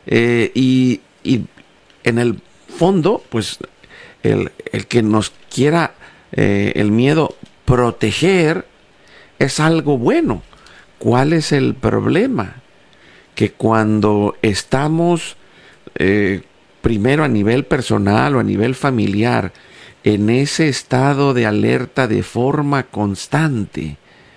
Y en el fondo, pues el que nos quiera el miedo proteger es algo bueno. ¿Cuál es el problema? Que cuando estamos primero a nivel personal o a nivel familiar en ese estado de alerta de forma constante,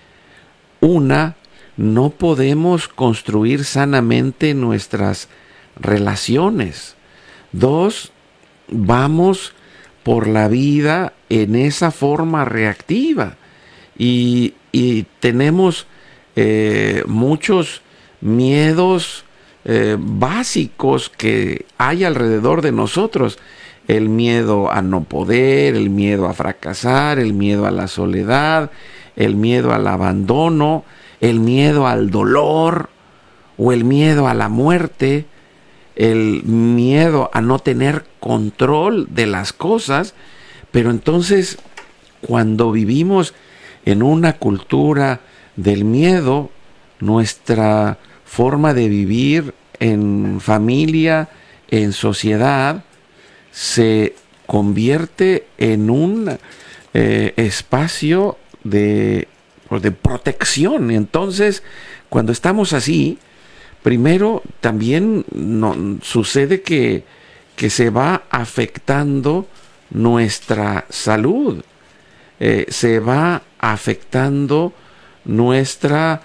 no podemos construir sanamente nuestras relaciones. 2, vamos por la vida en esa forma reactiva y tenemos muchos miedos básicos que hay alrededor de nosotros. El miedo a no poder, el miedo a fracasar, el miedo a la soledad, el miedo al abandono, el miedo al dolor o el miedo a la muerte, el miedo a no tener control de las cosas. Pero entonces, cuando vivimos en una cultura del miedo, nuestra forma de vivir en familia, en sociedad, se convierte en un espacio de protección. Entonces, cuando estamos así, primero también sucede que se va afectando nuestra salud, se va afectando nuestro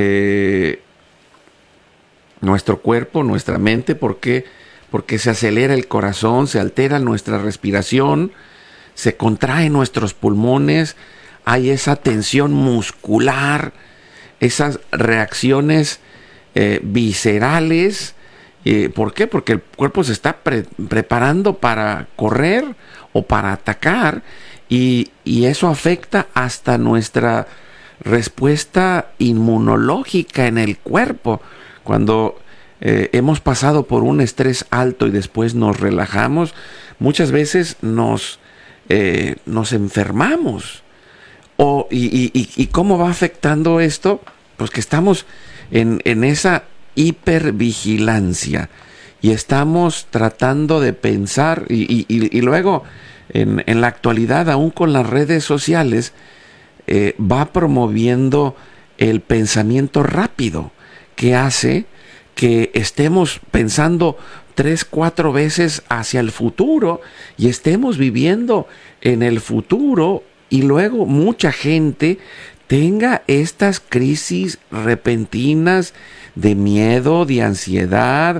cuerpo, nuestra mente, porque se acelera el corazón, se altera nuestra respiración, se contraen nuestros pulmones, hay esa tensión muscular, esas reacciones viscerales. ¿Por qué? Porque el cuerpo se está preparando para correr o para atacar, y eso afecta hasta nuestra respuesta inmunológica en el cuerpo. Cuando hemos pasado por un estrés alto y después nos relajamos, muchas veces nos enfermamos. ¿Y cómo va afectando esto? Pues que estamos en esa hipervigilancia y estamos tratando de pensar y luego en la actualidad, aún con las redes sociales, va promoviendo el pensamiento rápido, que hace que estemos pensando 3, 4 veces hacia el futuro y estemos viviendo en el futuro, y luego mucha gente tenga estas crisis repentinas de miedo, de ansiedad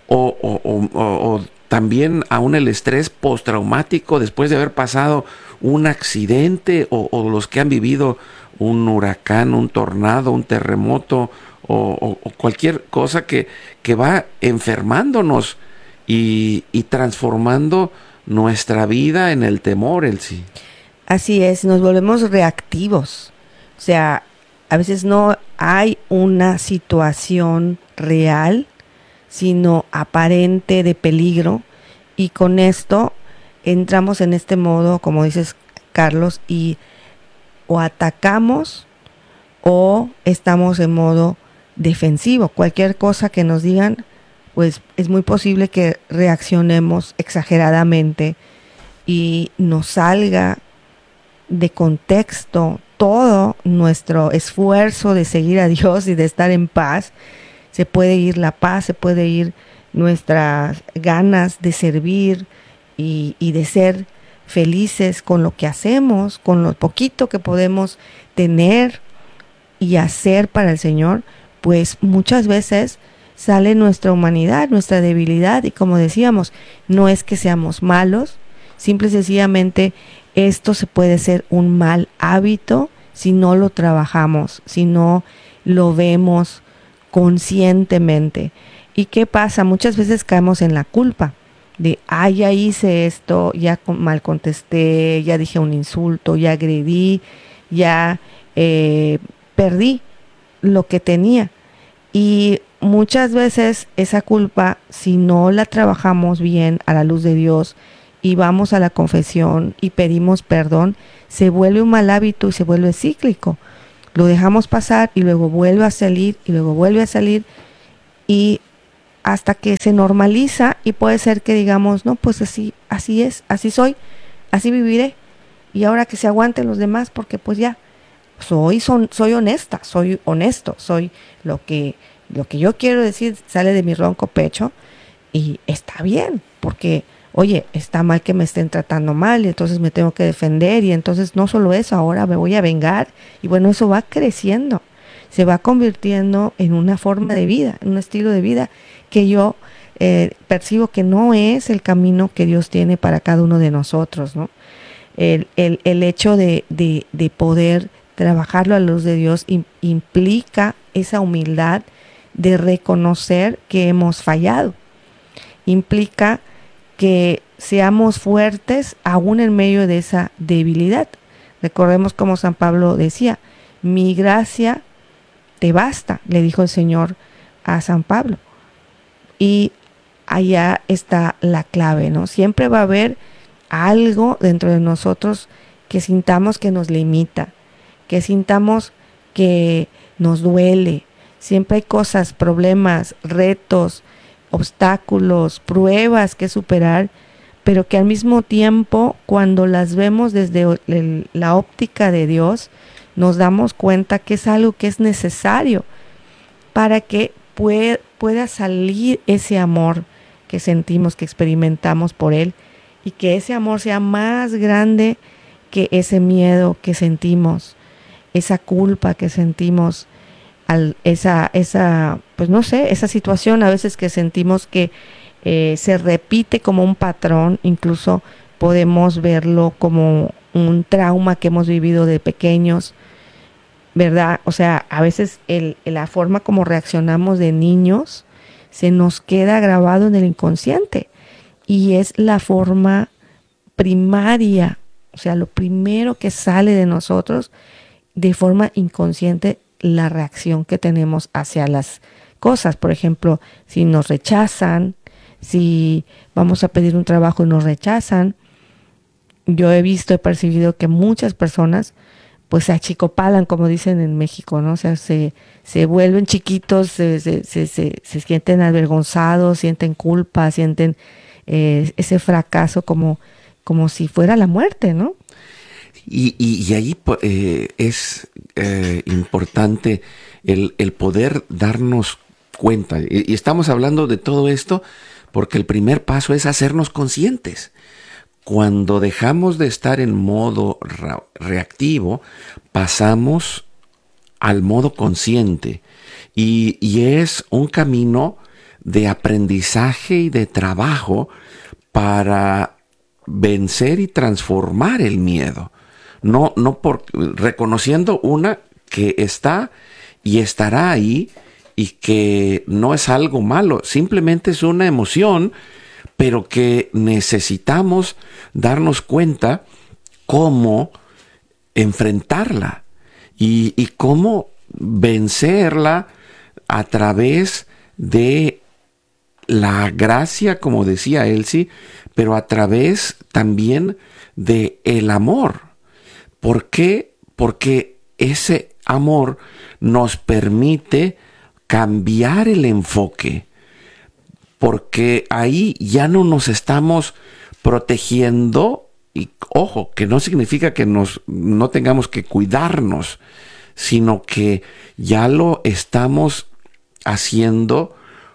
o también aún el estrés postraumático después de haber pasado un accidente o los que han vivido un huracán, un tornado, un terremoto o cualquier cosa que va enfermándonos y transformando nuestra vida en el temor, Elsie. Así es, nos volvemos reactivos. O sea, a veces no hay una situación real, sino aparente de peligro, y con esto entramos en este modo, como dices, Carlos, y o atacamos o estamos en modo defensivo. Cualquier cosa que nos digan, pues es muy posible que reaccionemos exageradamente y nos salga de contexto todo nuestro esfuerzo de seguir a Dios y de estar en paz. Se puede ir la paz, se puede ir nuestras ganas de servir y de ser felices con lo que hacemos, con lo poquito que podemos tener y hacer para el Señor. Pues muchas veces sale nuestra humanidad, nuestra debilidad, y como decíamos, no es que seamos malos, simple y sencillamente esto se puede ser un mal hábito si no lo trabajamos, si no lo vemos conscientemente. ¿Y qué pasa? Muchas veces caemos en la culpa de, ya hice esto, ya mal contesté, ya dije un insulto, ya agredí, ya perdí lo que tenía. Y muchas veces esa culpa, si no la trabajamos bien a la luz de Dios y vamos a la confesión y pedimos perdón, se vuelve un mal hábito y se vuelve cíclico. Lo dejamos pasar y luego vuelve a salir y luego vuelve a salir, y hasta que se normaliza y puede ser que digamos, no, pues así es, así soy, así viviré. Y ahora que se aguanten los demás porque pues ya, soy honesta, soy honesto, soy lo que yo quiero decir sale de mi ronco pecho y está bien, porque oye, está mal que me estén tratando mal y entonces me tengo que defender y entonces no solo eso, ahora me voy a vengar y bueno, eso va creciendo, se va convirtiendo en una forma de vida, en un estilo de vida que yo percibo que no es el camino que Dios tiene para cada uno de nosotros, ¿no? El hecho de poder trabajarlo a la luz de Dios implica esa humildad de reconocer que hemos fallado, implica que seamos fuertes aún en medio de esa debilidad. Recordemos como San Pablo decía, mi gracia te basta, le dijo el Señor a San Pablo. Y allá está la clave, ¿no? Siempre va a haber algo dentro de nosotros que sintamos que nos limita, que sintamos que nos duele. Siempre hay cosas, problemas, retos, obstáculos, pruebas que superar, pero que al mismo tiempo, cuando las vemos desde la óptica de Dios, nos damos cuenta que es algo que es necesario para que pueda salir ese amor que sentimos, que experimentamos por Él, y que ese amor sea más grande que ese miedo que sentimos, esa culpa que sentimos, esa pues no sé, esa situación a veces que sentimos que se repite como un patrón, incluso podemos verlo como un trauma que hemos vivido de pequeños, ¿verdad? O sea, a veces la forma como reaccionamos de niños se nos queda grabado en el inconsciente y es la forma primaria, o sea, lo primero que sale de nosotros de forma inconsciente, la reacción que tenemos hacia las cosas. Por ejemplo, si nos rechazan, si vamos a pedir un trabajo y nos rechazan, yo he percibido que muchas personas pues se achicopalan, como dicen en México, ¿no? O sea, se vuelven chiquitos, se sienten avergonzados, sienten culpa, sienten ese fracaso como si fuera la muerte, ¿no? Y ahí es importante el poder darnos cuenta. Y estamos hablando de todo esto porque el primer paso es hacernos conscientes. Cuando dejamos de estar en modo reactivo, pasamos al modo consciente. Y es un camino de aprendizaje y de trabajo para vencer y transformar el miedo. No reconociendo que está y estará ahí y que no es algo malo, simplemente es una emoción, pero que necesitamos darnos cuenta cómo enfrentarla y cómo vencerla a través de la gracia, como decía Elsie, pero a través también de el amor. ¿Por qué? Porque ese amor nos permite cambiar el enfoque, porque ahí ya no nos estamos protegiendo, y ojo, que no significa que no tengamos que cuidarnos, sino que ya lo estamos haciendo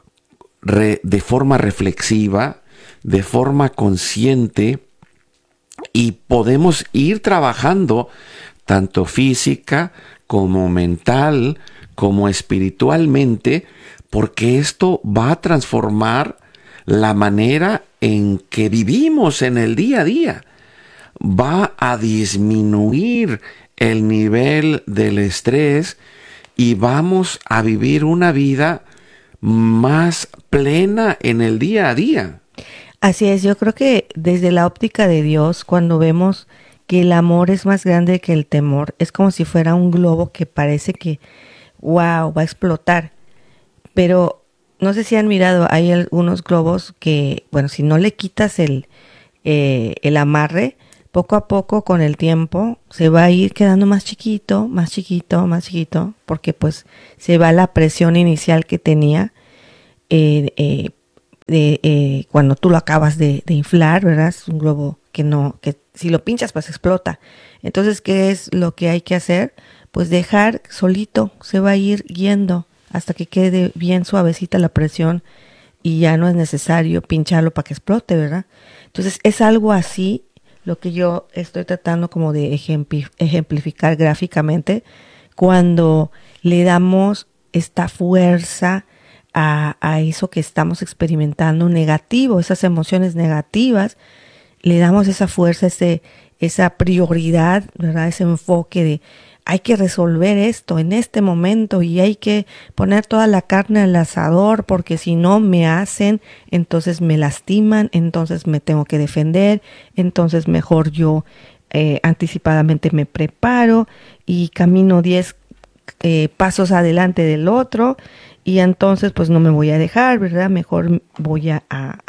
de forma reflexiva, de forma consciente, y podemos ir trabajando tanto física como mental, como espiritualmente, porque esto va a transformar la manera en que vivimos en el día a día. Va a disminuir el nivel del estrés y vamos a vivir una vida más plena en el día a día. Así es, yo creo que desde la óptica de Dios, cuando vemos que el amor es más grande que el temor, es como si fuera un globo que parece que, wow, va a explotar. Pero no sé si han mirado, hay algunos globos que, bueno, si no le quitas el amarre, poco a poco con el tiempo se va a ir quedando más chiquito, más chiquito, más chiquito, porque pues se va la presión inicial que tenía. cuando tú lo acabas de inflar, ¿verdad? Es un globo que si lo pinchas pues explota. Entonces, ¿qué es lo que hay que hacer? Pues dejar solito, se va a ir yendo hasta que quede bien suavecita la presión y ya no es necesario pincharlo para que explote, ¿verdad? Entonces, es algo así lo que yo estoy tratando como de ejemplificar gráficamente cuando le damos esta fuerza a eso que estamos experimentando negativo, esas emociones negativas, le damos esa fuerza, esa prioridad, ¿verdad? Ese enfoque de hay que resolver esto en este momento y hay que poner toda la carne al asador porque si no me hacen, entonces me lastiman, entonces me tengo que defender, entonces mejor yo anticipadamente me preparo y camino 10 pasos adelante del otro y entonces pues no me voy a dejar, ¿verdad? Mejor voy a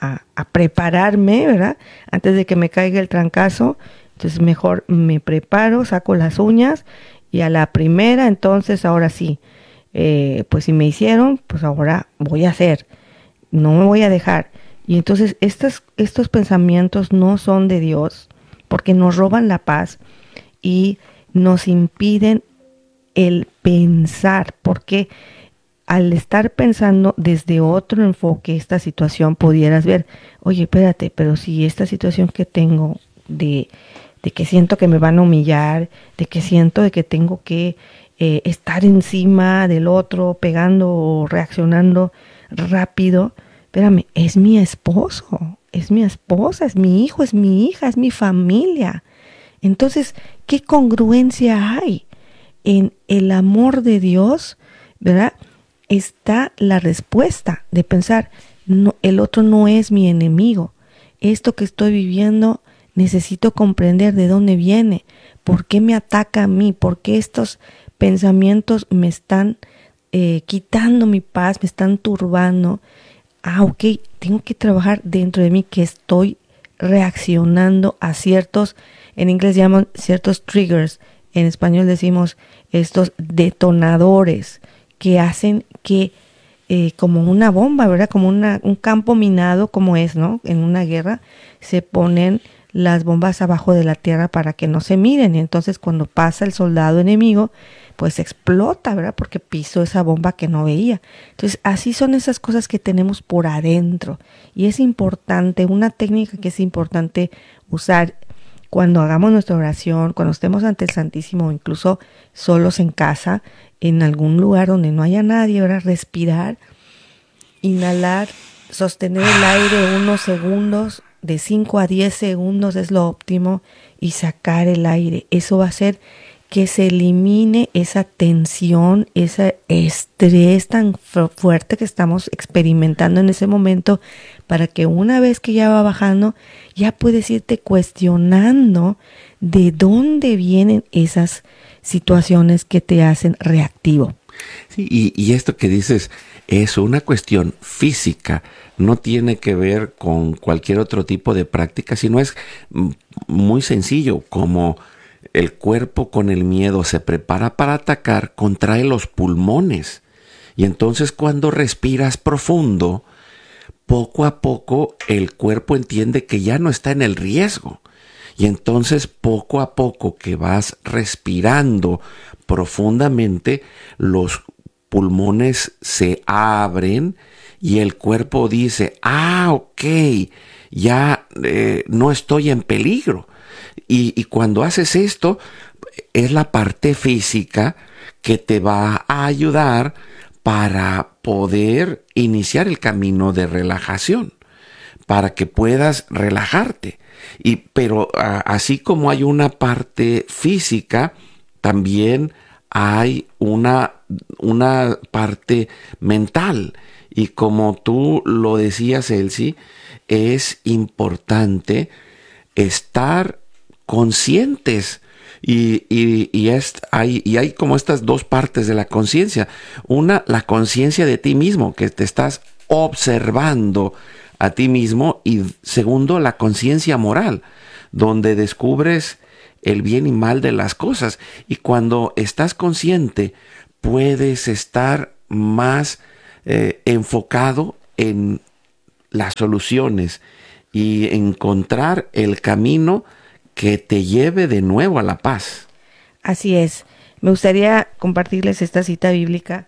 prepararme, ¿verdad? Antes de que me caiga el trancazo, entonces mejor me preparo, saco las uñas y a la primera, entonces ahora sí, pues si me hicieron, pues ahora voy a hacer, no me voy a dejar. Y entonces estos pensamientos no son de Dios porque nos roban la paz y nos impiden el pensar, porque al estar pensando desde otro enfoque esta situación pudieras ver, oye, espérate, pero si esta situación que tengo de que siento que me van a humillar, de que siento de que tengo que estar encima del otro, pegando o reaccionando rápido, espérame, es mi esposo, es mi esposa, es mi hijo, es mi hija, es mi familia. Entonces, ¿qué congruencia hay? En el amor de Dios, ¿verdad? Está la respuesta de pensar, no, el otro no es mi enemigo. Esto que estoy viviendo, necesito comprender de dónde viene, por qué me ataca a mí, por qué estos pensamientos me están quitando mi paz, me están turbando. Ok, tengo que trabajar dentro de mí que estoy reaccionando a ciertos, en inglés llaman ciertos triggers, en español decimos estos detonadores que hacen que como una bomba, ¿verdad? Como un campo minado, como es, ¿no? En una guerra se ponen las bombas abajo de la tierra para que no se miren. Y entonces cuando pasa el soldado enemigo, pues explota, ¿verdad? Porque pisó esa bomba que no veía. Entonces así son esas cosas que tenemos por adentro. Y es importante, una técnica que es importante usar cuando hagamos nuestra oración, cuando estemos ante el Santísimo, incluso solos en casa, en algún lugar donde no haya nadie, ¿verdad? Respirar, inhalar, sostener el aire unos segundos, de 5 a 10 segundos es lo óptimo, y sacar el aire. Eso va a hacer que se elimine esa tensión, ese estrés tan fuerte que estamos experimentando en ese momento, para que una vez que ya va bajando, ya puedes irte cuestionando de dónde vienen esas situaciones que te hacen reactivo. Sí, y esto que dices es una cuestión física, no tiene que ver con cualquier otro tipo de práctica, sino es muy sencillo, como el cuerpo con el miedo se prepara para atacar, contrae los pulmones. Y entonces cuando respiras profundo, poco a poco el cuerpo entiende que ya no está en el riesgo. Y entonces poco a poco que vas respirando profundamente, los pulmones se abren y el cuerpo dice, ok, ya no estoy en peligro. Y cuando haces esto, es la parte física que te va a ayudar para poder iniciar el camino de relajación, para que puedas relajarte. Pero así como hay una parte física, también hay una parte mental. Y como tú lo decías, Elsie, es importante estar conscientes. Hay como estas dos partes de la conciencia. Una, la conciencia de ti mismo, que te estás observando a ti mismo. Y segundo, la conciencia moral, donde descubres el bien y mal de las cosas. Y cuando estás consciente, puedes estar más enfocado en las soluciones y encontrar el camino que te lleve de nuevo a la paz. Así es. Me gustaría compartirles esta cita bíblica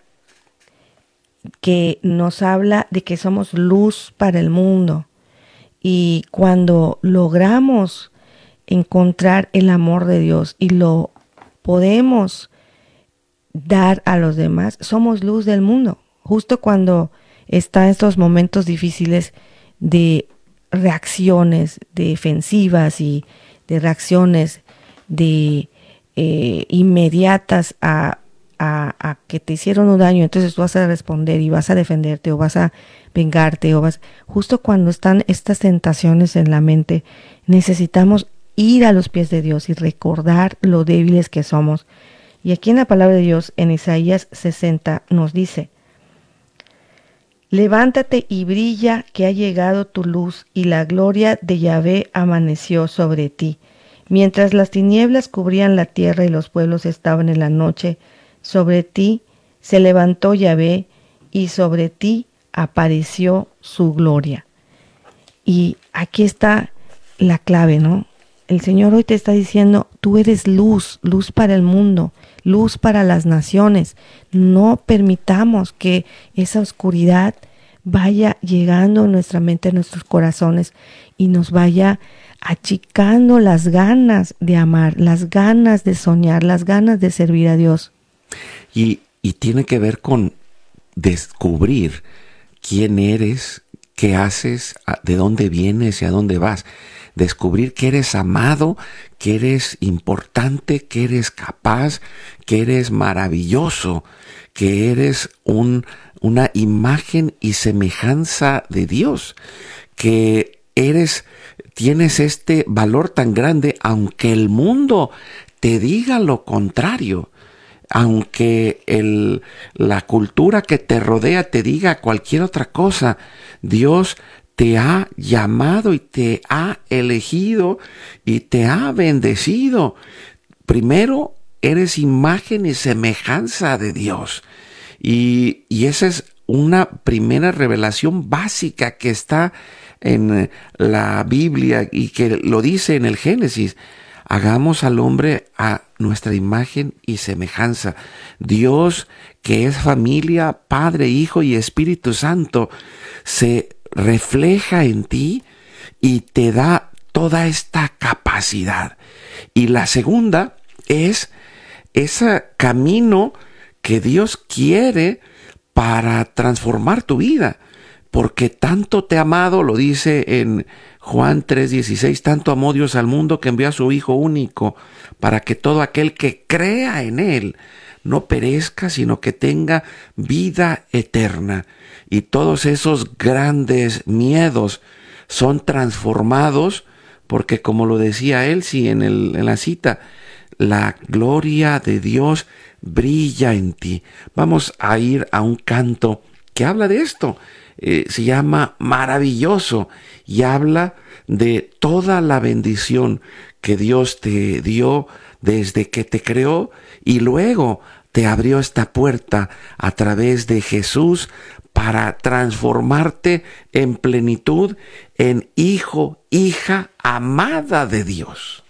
que nos habla de que somos luz para el mundo. Y cuando logramos encontrar el amor de Dios y lo podemos dar a los demás, somos luz del mundo. Justo cuando están estos momentos difíciles de reacciones defensivas y de reacciones de inmediatas a que te hicieron un daño, entonces tú vas a responder y vas a defenderte o vas a vengarte justo cuando están estas tentaciones en la mente, necesitamos ir a los pies de Dios y recordar lo débiles que somos. Y aquí en la palabra de Dios, en Isaías 60, nos dice: levántate y brilla, que ha llegado tu luz, y la gloria de Yahvé amaneció sobre ti. Mientras las tinieblas cubrían la tierra y los pueblos estaban en la noche, sobre ti se levantó Yahvé, y sobre ti apareció su gloria. Y aquí está la clave, ¿no? El Señor hoy te está diciendo, tú eres luz, luz para el mundo, luz para las naciones. No permitamos que esa oscuridad vaya llegando a nuestra mente, a nuestros corazones, y nos vaya achicando las ganas de amar, las ganas de soñar, las ganas de servir a Dios. Y tiene que ver con descubrir quién eres, qué haces, de dónde vienes y a dónde vas. Descubrir que eres amado, que eres importante, que eres capaz, que eres maravilloso, que eres una imagen y semejanza de Dios, que tienes este valor tan grande, aunque el mundo te diga lo contrario, aunque la cultura que te rodea te diga cualquier otra cosa. Dios te ha llamado y te ha elegido y te ha bendecido. Primero, eres imagen y semejanza de Dios. Y esa es una primera revelación básica que está en la Biblia y que lo dice en el Génesis. Hagamos al hombre a nuestra imagen y semejanza. Dios, que es familia, Padre, Hijo y Espíritu Santo, se refleja en ti y te da toda esta capacidad. Y la segunda es ese camino que Dios quiere para transformar tu vida. Porque tanto te ha amado, lo dice en Juan 3:16, tanto amó Dios al mundo que envió a su Hijo único para que todo aquel que crea en Él no perezca, sino que tenga vida eterna. Y todos esos grandes miedos son transformados porque, como lo decía Elsie en la cita, la gloria de Dios brilla en ti. Vamos a ir a un canto que habla de esto. Se llama Maravilloso y habla de toda la bendición que Dios te dio desde que te creó y luego te abrió esta puerta a través de Jesús para transformarte en plenitud, en hijo, hija amada de Dios.